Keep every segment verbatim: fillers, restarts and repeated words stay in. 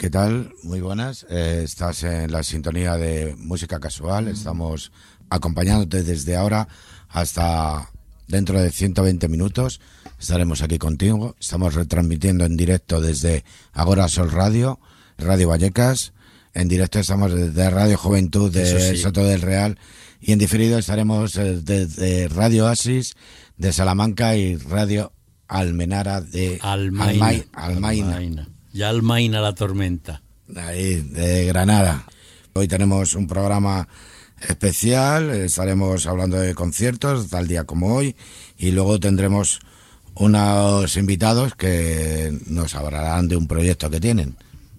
¿Qué tal? Muy buenas. Eh, estás en la sintonía de Música Casual. Estamos acompañándote desde ahora hasta dentro de ciento veinte minutos. Estaremos aquí contigo. Estamos retransmitiendo en directo desde Agora Sol Radio, Radio Vallecas. En directo estamos desde Radio Juventud de sí. Soto del Real. Y en diferido estaremos desde Radio Asis de Salamanca y Radio Almenara de Almaina. Almaina. Almaina. Almaina. Ya Almaina la tormenta. Ahí, de Granada. Hoy tenemos un programa especial, estaremos hablando de conciertos, tal día como hoy, y luego tendremos unos invitados que nos hablarán de un proyecto que tienen.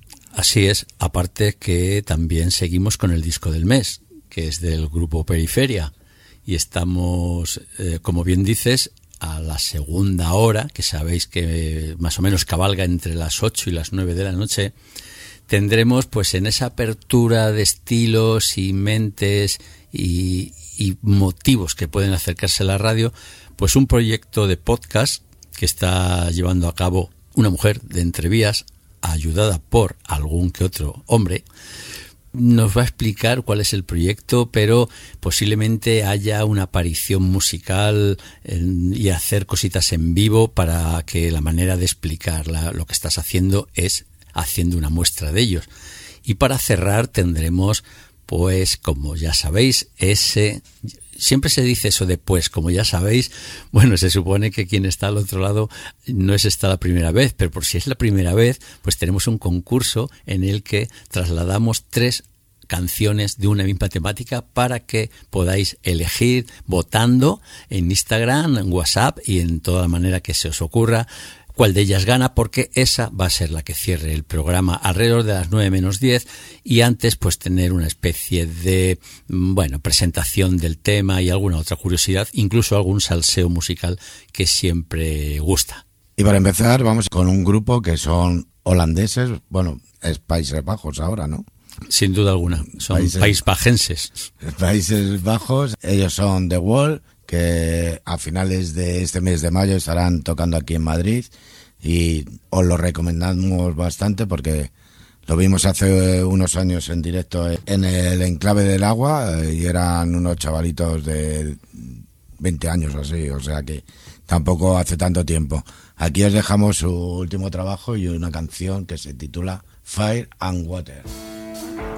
Así es, aparte que también seguimos con el disco del mes, que es del grupo Periferia, y estamos, eh, como bien dices, a la segunda hora, que sabéis que más o menos cabalga entre las ocho y las nueve de la noche. Tendremos, pues, en esa apertura de estilos y mentes y, y motivos que pueden acercarse a la radio, pues un proyecto de podcast que está llevando a cabo una mujer de Entrevías, ayudada por algún que otro hombre. Nos va a explicar cuál es el proyecto, pero posiblemente haya una aparición musical en, y hacer cositas en vivo, para que la manera de explicar la, lo que estás haciendo es haciendo una muestra de ellos. Y para cerrar tendremos, pues, como ya sabéis, ese... Siempre se dice eso de pues, como ya sabéis. Bueno, se supone que quien está al otro lado no es esta la primera vez, pero por si es la primera vez, pues tenemos un concurso en el que trasladamos tres canciones de una misma temática para que podáis elegir votando en Instagram, en WhatsApp y en toda la manera que se os ocurra cuál de ellas gana, porque esa va a ser la que cierre el programa alrededor de las nueve menos diez, y antes pues tener una especie de, bueno, presentación del tema y alguna otra curiosidad, incluso algún salseo musical que siempre gusta. Y para empezar vamos con un grupo que son holandeses, bueno, es Países Bajos ahora, ¿no? Sin duda alguna, son países, paisbajenses. Países Bajos, ellos son The Wall, que a finales de este mes de mayo estarán tocando aquí en Madrid, y os lo recomendamos bastante porque lo vimos hace unos años en directo en el Enclave del Agua y eran unos chavalitos de veinte años o así, o sea que tampoco hace tanto tiempo. Aquí os dejamos su último trabajo y una canción que se titula Fire and Water.